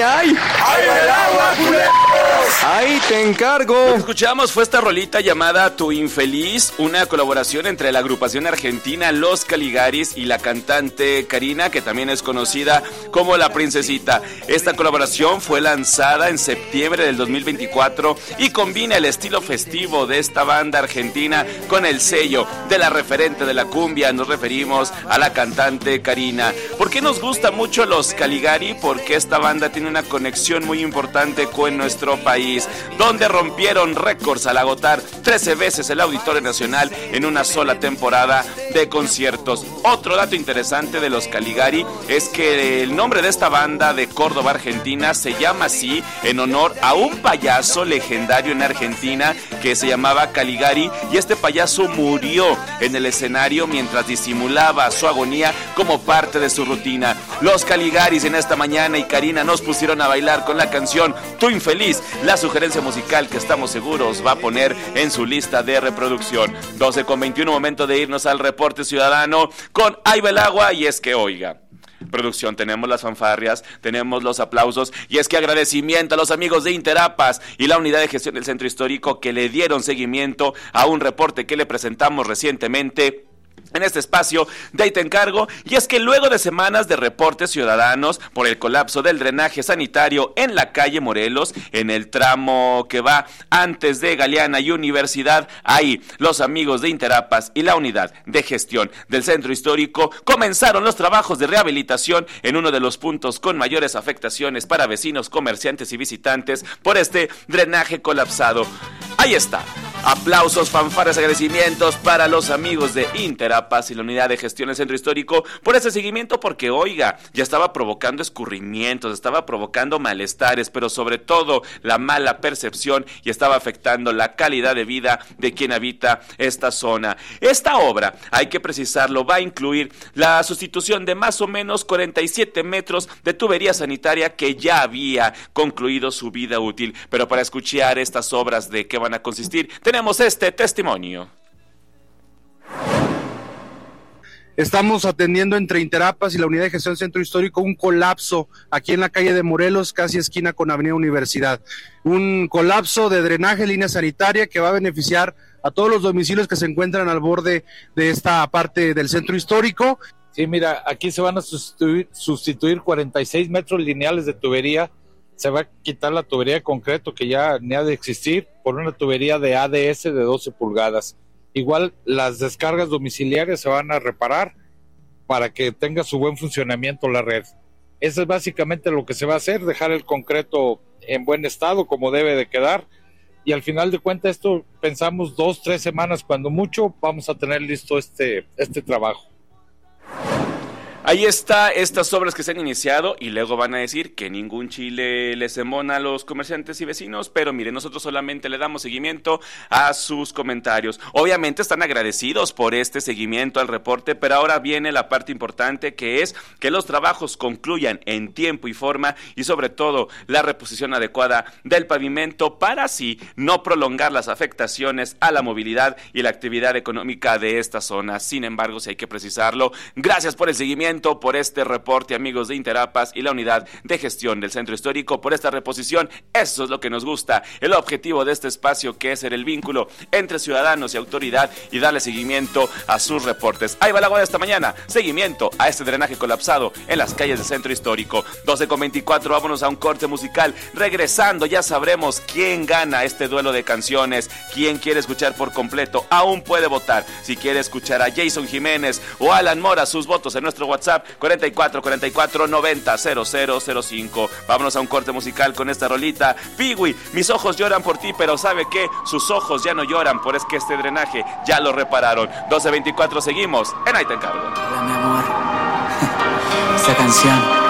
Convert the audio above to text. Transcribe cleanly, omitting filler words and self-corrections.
ay! ¡Ay, el agua, culeros! ¡Ay, te encargo! Lo que escuchamos fue esta rolita llamada Tu Infeliz, una colaboración entre la agrupación argentina Los Caligaris y la cantante Karina, que también es conocida como La Princesita. Esta colaboración fue lanzada en septiembre del 2024 y combina el estilo festivo de esta banda argentina con el sello de la referente de la cumbia. Nos referimos a la cantante Karina. ¿Por qué nos gusta mucho Los Caligari? Porque esta banda tiene una conexión muy importante con nuestro país, donde rompieron récords al agotar 13 veces el Auditorio Nacional en una sola temporada de conciertos. Otro dato interesante de Los Caligari es que el nombre de esta banda de Córdoba, Argentina, se llama así en honor a un payaso legendario en Argentina que se llamaba Caligari, y este payaso murió en el escenario mientras disimulaba su agonía como parte de su rutina. Los Caligaris en esta mañana y Karina nos pusieron a bailar con la canción Tu Infeliz, la sugerencia musical que estamos seguros va a poner en su lista de reproducción. 12:21, momento de irnos al reporte ciudadano con Ahí va el agua. Y es que, oiga, producción, tenemos las fanfarrias, tenemos los aplausos, y es que agradecimiento a los amigos de Interapas y la unidad de gestión del centro histórico que le dieron seguimiento a un reporte que le presentamos recientemente en este espacio de Ahí te encargo. Y es que luego de semanas de reportes ciudadanos por el colapso del drenaje sanitario en la calle Morelos, en el tramo que va antes de Galeana y Universidad, ahí los amigos de Interapas y la unidad de gestión del centro histórico comenzaron los trabajos de rehabilitación en uno de los puntos con mayores afectaciones para vecinos, comerciantes y visitantes por este drenaje colapsado. Ahí está. Aplausos, fanfarras, agradecimientos para los amigos de Interapas y la unidad de gestión del centro histórico por ese seguimiento, porque, oiga, ya estaba provocando escurrimientos, estaba provocando malestares, pero sobre todo la mala percepción, y estaba afectando la calidad de vida de quien habita esta zona. Esta obra, hay que precisarlo, va a incluir la sustitución de más o menos 47 metros de tubería sanitaria que ya había concluido su vida útil. Pero para escuchar estas obras, de qué van a consistir, tenemos este testimonio. Estamos atendiendo entre Interapas y la unidad de gestión del centro histórico un colapso aquí en la calle de Morelos, casi esquina con Avenida Universidad. Un colapso de drenaje, línea sanitaria, que va a beneficiar a todos los domicilios que se encuentran al borde de esta parte del centro histórico. Sí, mira, aquí se van a sustituir 46 metros lineales de tubería. Se va a quitar la tubería de concreto que ya ni ha de existir por una tubería de ADS de 12 pulgadas. Igual las descargas domiciliarias se van a reparar para que tenga su buen funcionamiento la red. Eso es básicamente lo que se va a hacer, dejar el concreto en buen estado como debe de quedar, y al final de cuentas esto pensamos 2-3 semanas cuando mucho vamos a tener listo este trabajo. Ahí está estas obras que se han iniciado, y luego van a decir que ningún chile les embona a los comerciantes y vecinos, pero mire, nosotros solamente le damos seguimiento a sus comentarios. Obviamente están agradecidos por este seguimiento al reporte, pero ahora viene la parte importante, que es que los trabajos concluyan en tiempo y forma, y sobre todo la reposición adecuada del pavimento para así no prolongar las afectaciones a la movilidad y la actividad económica de esta zona. Sin embargo, si hay que precisarlo, gracias por el seguimiento, por este reporte, amigos de Interapas y la unidad de gestión del centro histórico, por esta reposición. Eso es lo que nos gusta, el objetivo de este espacio, que es ser el vínculo entre ciudadanos y autoridad y darle seguimiento a sus reportes. Ahí va el agua de esta mañana, seguimiento a este drenaje colapsado en las calles del centro histórico. 12:24, vámonos a un corte musical. Regresando ya sabremos quién gana este duelo de canciones, quién quiere escuchar por completo. Aún puede votar si quiere escuchar a Jason Jiménez o Alan Mora. Sus votos en nuestro WhatsApp 4444900005. Vámonos a un corte musical con esta rolita. Piwi, mis ojos lloran por ti, pero ¿sabe qué? Sus ojos ya no lloran, por es que este drenaje ya lo repararon. 12:24, seguimos en Ahí te encargo. Hola, mi amor. Esta canción